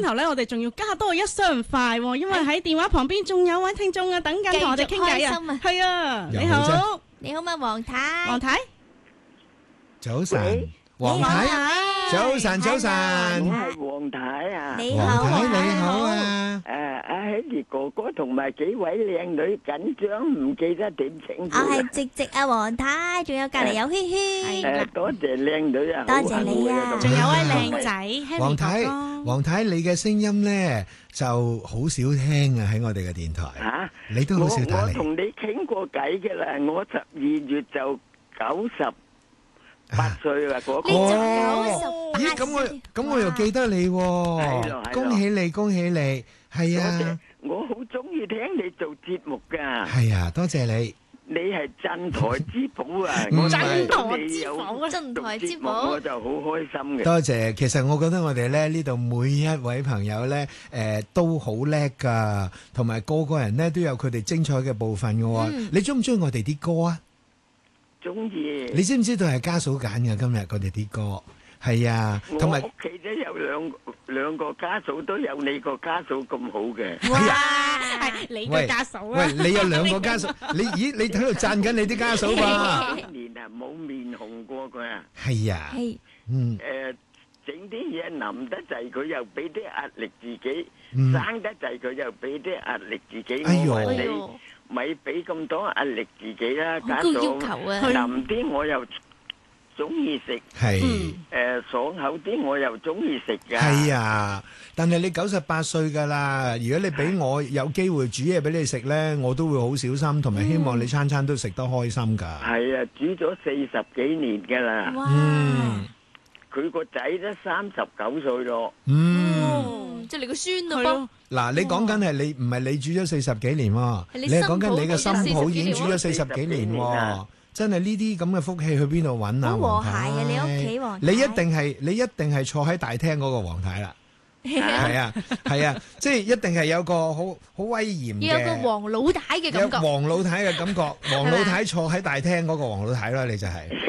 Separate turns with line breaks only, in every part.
頭咧，我哋仲要加多一雙筷，因為喺電話旁邊仲有位聽眾啊，等緊同我哋傾偈啊。係啊，你好，
你好嘛，黃太。
黃太，
早晨，黃太，早晨，早晨。
我係黃太啊。
你好，
黃太你好啊。
阿希兒哥哥同埋幾位靚女緊張，唔記得點稱呼。
我係直直啊，黃太，仲有隔籬有圈圈。
多謝靚女啊，
多謝你啊，
仲有位靚仔，
黃太，黃太你嘅聲音咧就好少聽啊，喺我哋嘅電台。
吓，
你都好少打嚟。
我同你傾過偈嘅啦，我12月就98歲啦，嗰個。
咦，咁我又記得你喎，恭喜你，恭喜你，係啊。
我好中意聽你做節目噶。
係啊，多謝你。
你係鎮台之寶啊！
鎮
台之寶啊！
鎮台之寶，
我就好開心嘅。
多謝，其實我覺得我哋咧呢度每一位朋友咧，都好叻噶，同埋個個人咧都有佢哋精彩嘅部分嘅。你中唔中意我哋啲歌啊？
中意。你
知唔知道係家嫂揀嘅今日我哋啲歌？係啊，同埋
我屋企都有兩個家嫂，都有你個家嫂咁好嘅。
哇，係你個家嫂啊！
喂，你有兩個家嫂，你喺度讚緊你啲家嫂吧？
幾年啊，冇面紅過佢啊！
係啊，
整啲嘢腍得滯，佢又俾啲壓力自己；生得滯，佢又俾啲壓力自己。我話你咪俾咁多壓力自己啦，家嫂。腍啲我又中意食，爽口啲我又中意食噶。係
啊，但係你98歲噶啦，如果你俾我有機會煮嘢俾你食咧，我都會好小心，同埋希望你餐餐都食得開心噶。係
啊，煮咗40幾年噶啦。
哇！
佢個仔都39歲咯。
即係你個孫咯。
嗱，你講緊係你唔係你煮咗40幾年喎，你係講緊你嘅新抱已經煮咗40幾年喎。真係呢啲咁嘅福氣去邊度揾啊？
好和諧啊！你屋企黃太，
你一定係坐喺大廳嗰個黃太啦。係啊，即係一定係有個好威嚴嘅，
要有個黃老太嘅感覺。
黃老太嘅感覺，黃老太坐喺大廳嗰個黃老太啦，你就係。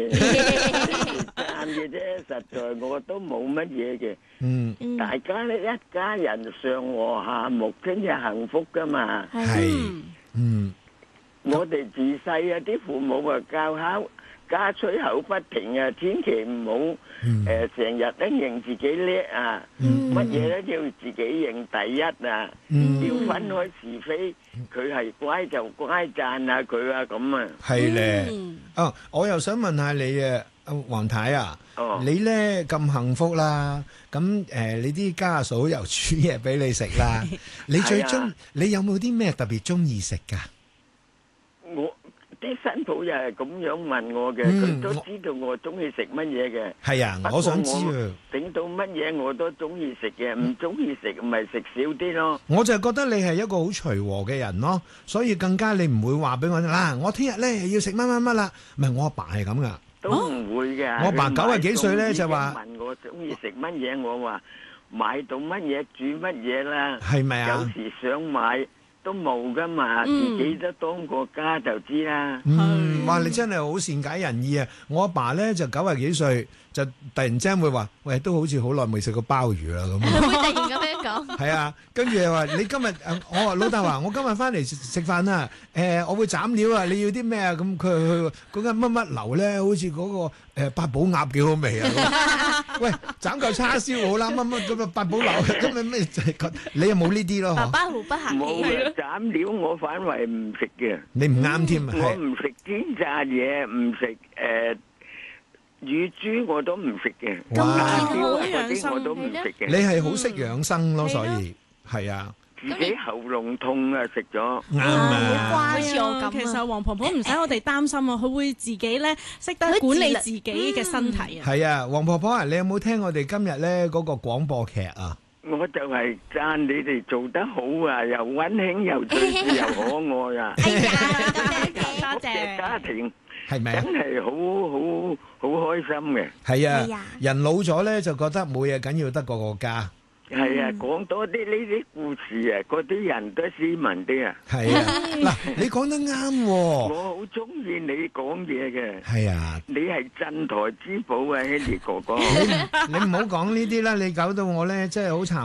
賺嘅啫，實在我都冇乜嘢嘅。大家咧一家人上和下睦，先至幸福噶嘛。
係，
我哋自細啊，啲父母啊教家吹口不停啊，千祈唔好成日都認自己叻啊，乜嘢都要自己認第一啊，要分開是非，佢係乖就乖，讚下佢啊咁啊。
係咧，我又想問下你啊，黃太啊，你咧咁幸福啦，咁你啲家嫂又煮嘢俾你食啦，你有冇啲咩特別中意食噶？
我啲新抱又係咁樣問我嘅，佢都知道我中意食乜嘢嘅。係啊，
我想知啊。
整到乜嘢我都中意食嘅，唔中意食咪食少啲咯。
我就覺得你係一個好隨和嘅人咯，所以更加你唔會話俾我聽嗱，我聽日咧要食乜乜乜啦。唔係我阿爸係咁噶，
都唔會嘅。
我阿爸90幾歲咧就話
問我中意食乜嘢，我話買到乜嘢煮乜嘢啦。
係咪啊？
有時想買。都冇噶嘛，自己都當過家就知啦。
哇！你真係好善解人意啊！我阿爸咧就90幾歲，就突然之間會話：喂，都好似好耐未食過鮑魚啦咁。
會突然咁樣講？
係啊，跟住又話你今日我話老豆話我今日翻嚟食飯啦，我會斬料啊！你要啲咩啊？咁佢嗰間乜乜樓咧，好似嗰個八寶鴨幾好味啊！喂，斬嚿叉燒好啦，乜乜咁啊八寶樓咁啊咩？你又冇呢啲咯？
爸爸毫不客氣。
冇斬料，我反為唔食嘅。
你唔啱添啊！
我唔食煎炸嘢，唔食乳豬我都唔食嘅。
咁健康
嗰啲我都唔食嘅。
你係好識養生咯，所以係啊。
自己喉嚨痛啊，食咗
啱啊！
好似我咁。其實黃婆婆唔使我哋擔心啊，佢會自己咧識得管理自己嘅身體啊。
係啊，黃婆婆啊，你有冇聽我哋今日咧嗰個廣播劇啊？
我就係讚你哋做得好啊，又溫馨又趣致又可愛啊！
哎呀，
多謝
家庭
係咪啊？
真係好開心嘅。
係啊，人老咗咧就覺得冇嘢緊要得過個家。
係啊，講多啲呢啲故事啊，嗰啲人都斯文啲啊。
係啊，嗱，你講得啱喎。
我好中意你講嘢嘅。
係啊，
你係鎮台之寶啊，希利哥哥。
你唔好講呢啲啦，你搞到我咧真係好慘。